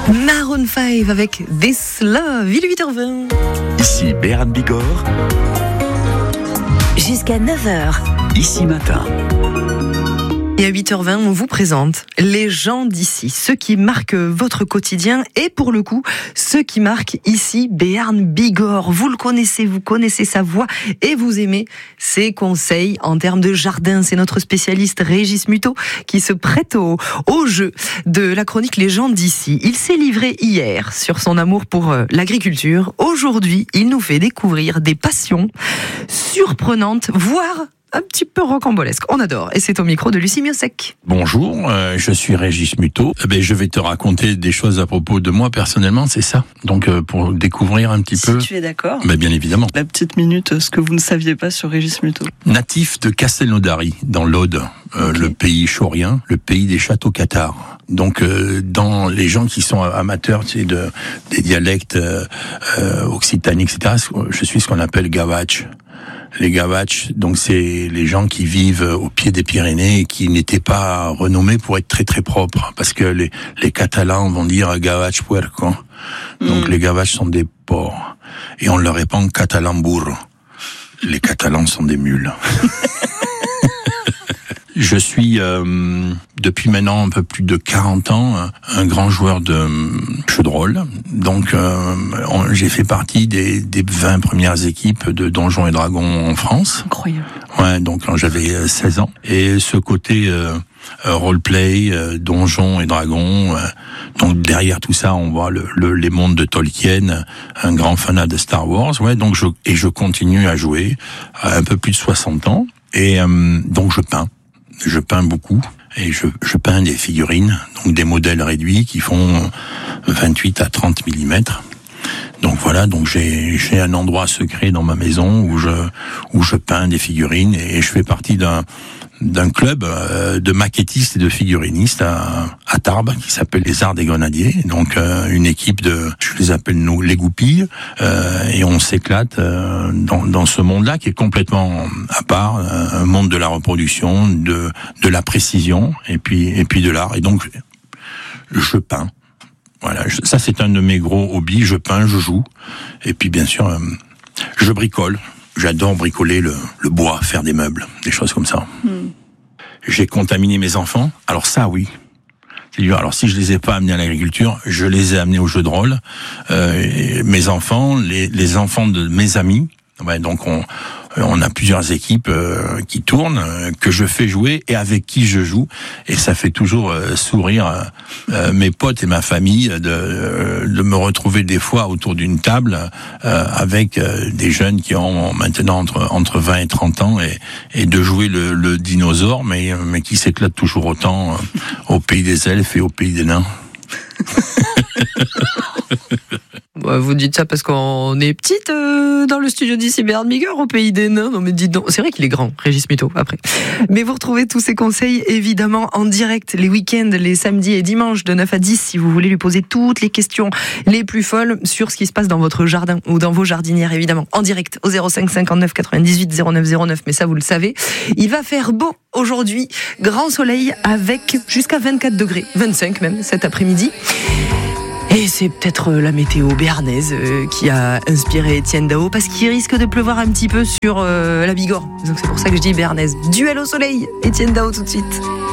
Maroon 5 avec This Love, il est 8h20. Ici Béarn Bigorre. Jusqu'à 9h. Ici Matin. Et à 8h20, on vous présente les gens d'ici, ceux qui marquent votre quotidien et pour le coup, ceux qui marquent ici Béarn Bigorre. Vous le connaissez, vous connaissez sa voix et vous aimez ses conseils en termes de jardin. C'est notre spécialiste Régis Muto qui se prête au jeu de la chronique Les gens d'ici. Il s'est livré hier sur son amour pour l'agriculture. Aujourd'hui, il nous fait découvrir des passions surprenantes, voire un petit peu rocambolesque. On adore. Et c'est au micro de Lucie Miosec. Bonjour, je suis Régis Muto. Je vais te raconter des choses à propos de moi personnellement, c'est ça. Donc pour découvrir un petit peu. Si tu es d'accord. Bien évidemment. La petite minute, ce que vous ne saviez pas sur Régis Muto. Natif de Castelnaudary, dans l'Aude, le pays chaurien, le pays des châteaux cathares. Donc dans les gens qui sont amateurs des dialectes occitaniques, etc., je suis ce qu'on appelle gavach. Les Gavach, donc c'est les gens qui vivent au pied des Pyrénées et qui n'étaient pas renommés pour être très très propres, parce que les Catalans vont dire Gavach puerco. Donc les Gavach sont des porcs et on leur répond catalan burro. Les Catalans sont des mules. Je suis, depuis maintenant un peu plus de 40 ans, un grand joueur de jeux de rôle. Donc, j'ai fait partie des 20 premières équipes de Donjons et Dragons en France. Incroyable. Ouais, donc quand j'avais 16 ans. Et ce côté roleplay, Donjons et Dragons, donc derrière tout ça, on voit les mondes de Tolkien, un grand fanat de Star Wars. Ouais, donc je continue à jouer à un peu plus de 60 ans. Et donc je peins. Je peins beaucoup et je peins des figurines, donc des modèles réduits qui font 28 à 30 mm. Donc voilà, donc j'ai un endroit secret dans ma maison où je peins des figurines et je fais partie d'un club de maquettistes et de figurinistes à Tarbes qui s'appelle les Arts des Grenadiers. Donc une équipe je les appelle nous les goupilles, et on s'éclate dans ce monde-là qui est complètement à part, un monde de la reproduction, de la précision et puis de l'art. Et donc je peins. Voilà, ça c'est un de mes gros hobbies. Je peins, je joue, et puis bien sûr je bricole. J'adore bricoler le bois, faire des meubles, des choses comme ça. J'ai contaminé mes enfants. Alors ça, oui. Alors si je les ai pas amenés à l'agriculture, je les ai amenés au jeu de rôle. Mes enfants, les enfants de mes amis. Ouais, donc on a plusieurs équipes qui tournent, que je fais jouer et avec qui je joue, et ça fait toujours sourire mes potes et ma famille de me retrouver des fois autour d'une table avec des jeunes qui ont maintenant entre 20 et 30 ans et de jouer le dinosaure, mais qui s'éclatent toujours autant au pays des elfes et au pays des nains. Vous dites ça parce qu'on est petite dans le studio d'ici Béarn Bigorre au pays des nains. Non mais dites donc, c'est vrai qu'il est grand, Régis Muto, après. Mais vous retrouvez tous ces conseils évidemment en direct les week-ends, les samedis et dimanches de 9 à 10 si vous voulez lui poser toutes les questions les plus folles sur ce qui se passe dans votre jardin ou dans vos jardinières évidemment, en direct au 05 59 98 09 09, mais ça vous le savez. Il va faire beau aujourd'hui, grand soleil avec jusqu'à 24 degrés, 25 même cet après-midi. Et c'est peut-être la météo béarnaise qui a inspiré Étienne Dao, parce qu'il risque de pleuvoir un petit peu sur la Bigorre. Donc c'est pour ça que je dis béarnaise. Duel au soleil, Étienne Dao tout de suite.